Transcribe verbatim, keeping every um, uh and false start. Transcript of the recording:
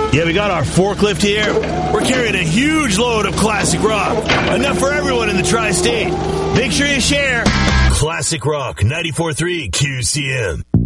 Yeah, we got our forklift here. We're carrying a huge load of classic rock. Enough for everyone in the tri-state. Make sure you share. Classic Rock ninety-four point three Q C M.